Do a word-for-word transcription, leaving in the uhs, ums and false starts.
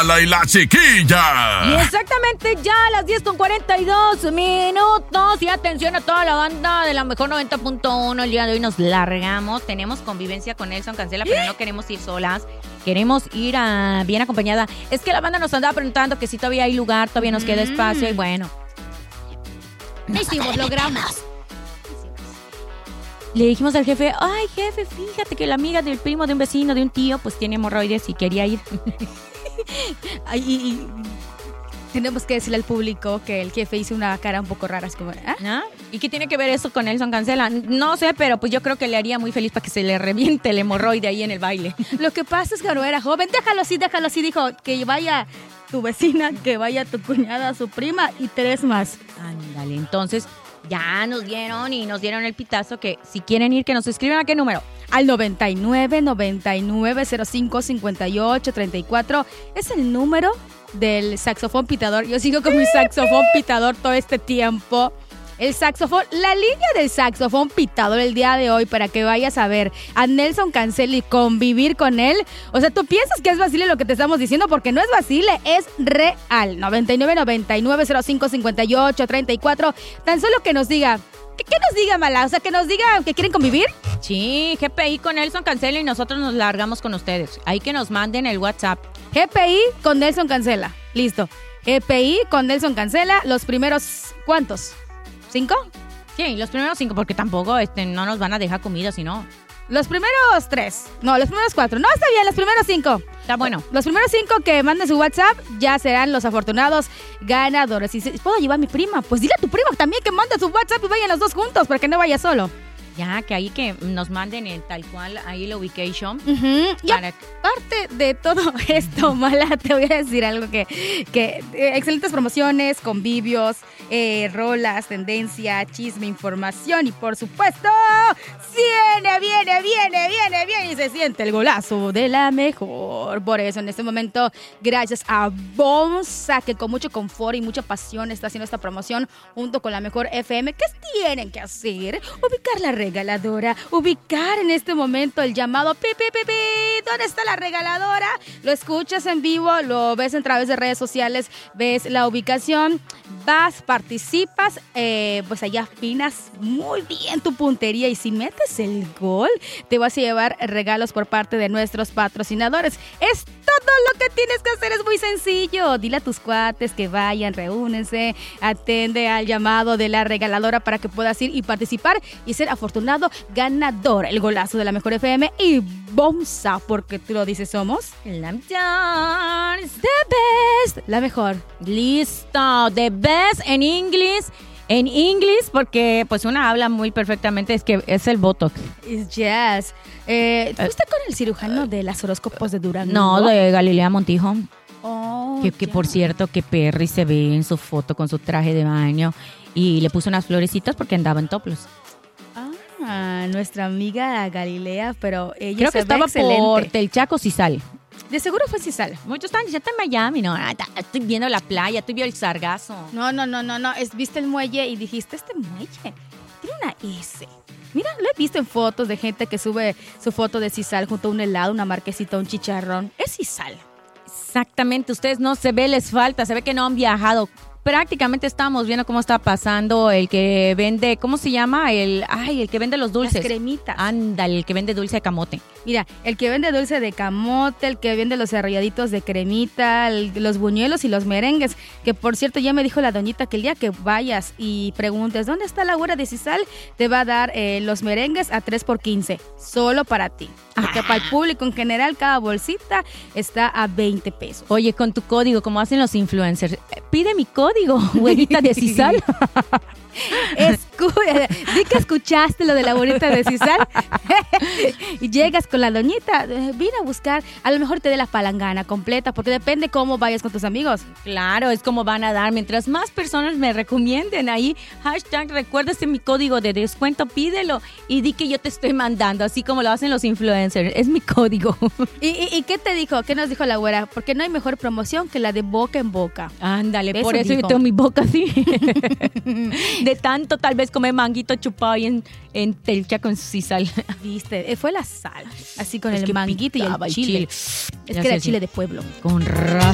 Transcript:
La y la chiquilla. Y exactamente ya a las diez con cuarenta y dos minutos. Y atención a toda la banda de la mejor noventa punto uno. El día de hoy nos largamos. Tenemos convivencia con Nelson Cancela, pero no queremos ir solas. Queremos ir a, bien acompañada. Es que la banda nos andaba preguntando que si todavía hay lugar, todavía nos queda espacio. Y bueno, lo hicimos, logramos. le dijimos al jefe, ay jefe, fíjate que la amiga del primo de un vecino, de un tío, pues tiene hemorroides y quería ir. Ay, y, y tenemos que decirle al público que el jefe hizo una cara un poco rara, es como, ¿ah? ¿Ah? ¿Y qué tiene que ver eso con Nelson Cancela? No sé, pero pues yo creo que le haría muy feliz para que se le reviente el hemorroide ahí en el baile. Lo que pasa es que no era joven, déjalo así, déjalo así, dijo que vaya tu vecina, que vaya tu cuñada, su prima y tres más. Ándale, entonces ya nos dieron y nos dieron el pitazo que si quieren ir, que nos escriban a qué número. Al noventa y nueve, noventa y nueve, cero cinco, cincuenta y ocho, treinta y cuatro es el número del saxofón pitador. Yo sigo con mi saxofón pitador todo este tiempo. El saxofón, la línea del saxofón pitador el día de hoy para que vayas a ver a Nelson Cancela y convivir con él. O sea, tú piensas que es vacile lo que te estamos diciendo porque no es vacile, es real. noventa y nueve, noventa y nueve, cero cinco, cincuenta y ocho, treinta y cuatro. Tan solo que nos diga, ¿qué, qué nos diga, Mala? O sea, que nos diga que quieren convivir. Sí, G P I con Nelson Cancela y nosotros nos largamos con ustedes. Ahí que nos manden el WhatsApp. G P I con Nelson Cancela. Listo. G P I con Nelson Cancela. Los primeros, ¿cuántos? ¿Cinco? Sí, los primeros cinco, porque tampoco este, no nos van a dejar comida, si no. Los primeros tres. No, los primeros cuatro. No, está bien, los primeros cinco. Está bueno. Los primeros cinco que manden su WhatsApp ya serán los afortunados ganadores. Y si puedo llevar a mi prima, pues dile a tu prima también que mande su WhatsApp y vayan los dos juntos para que no vaya solo. Ya, que ahí que nos manden el tal cual, ahí la ubication. Uh-huh. Y para... aparte de todo esto, Mala, te voy a decir algo que... que eh, excelentes promociones, convivios, eh, rolas, tendencia, chisme, información y por supuesto... Viene, viene, viene, viene, viene y se siente el golazo de la mejor. Por eso en este momento, gracias a Bonsa, que con mucho confort y mucha pasión está haciendo esta promoción junto con la mejor F M. ¿Qué tienen que hacer? Ubicar la regaladora, ubicar en este momento el llamado pi, pi, pi, pi. ¿Dónde está la regaladora? Lo escuchas en vivo, lo ves a través de redes sociales, ves la ubicación, vas, participas, eh, pues allá afinas muy bien tu puntería y si metes el gol, te vas a llevar regalos por parte de nuestros patrocinadores. Es todo lo que tienes que hacer, es muy sencillo. Dile a tus cuates que vayan, reúnense, atende al llamado de la regaladora para que puedas ir y participar y ser afortunado ganador. El golazo de la mejor F M y Bonsa, porque tú lo dices, somos La dance. the best, la mejor. Listo, the best en inglés. En inglés, porque pues una habla muy perfectamente, es que es el Botox. It's jazz. Eh, ¿Fuiste con el cirujano de las horóscopos de Durango? No, de Galilea Montijo. Oh, Que, que por cierto, que Perry se ve en su foto con su traje de baño y le puso unas florecitas porque andaba en toplos. Ah, nuestra amiga Galilea, pero ella Creo se que ve estaba excelente. por Telchaco, Cisal. De seguro fue Cisal. Muchos están diciendo en Miami, no, estoy viendo la playa, estoy viendo el sargazo. No, no, no, no, no. Es, viste el muelle y dijiste, este muelle tiene una S. Mira, lo he visto en fotos de gente que sube su foto de Cisal junto a un helado, una marquesita, un chicharrón. Es Cisal. Exactamente, ustedes no se ve, les falta, se ve que no han viajado. Prácticamente estábamos viendo cómo está pasando el que vende, ¿cómo se llama? El, ay, el que vende los dulces. Las cremitas. Ándale, el que vende dulce de camote. Mira, el que vende dulce de camote, el que vende los arrolladitos de cremita, el- los buñuelos y los merengues, que por cierto ya me dijo la doñita que el día que vayas y preguntes ¿dónde está la güera de Cisal? Te va a dar eh, los merengues a tres por quince, solo para ti. Porque Ah. para el público en general cada bolsita está a veinte pesos. Oye, con tu código, como hacen los influencers, eh, pide mi código, güerita de Cisal. Escu- Di que escuchaste lo de la bonita de Cisal y llegas con la doñita, eh, vine a buscar, a lo mejor te dé la palangana completa, porque depende cómo vayas con tus amigos. Claro, es como van a dar. Mientras más personas me recomienden ahí, hashtag, recuérdate mi código de descuento, pídelo y di que yo te estoy mandando, así como lo hacen los influencers. Es mi código. ¿Y, y, y qué te dijo? ¿Qué nos dijo la güera? Porque no hay mejor promoción que la de boca en boca. Ándale, Eso por eso dijo. yo tengo mi boca así. De tanto tal vez comer manguito chupado ahí en, en Telcha con Cisal. Viste, Eh, fue la sal, así con Es el que manguito y el picaba el chile. chile. Es Ya que era sé, el sí. chile de pueblo. Con razón.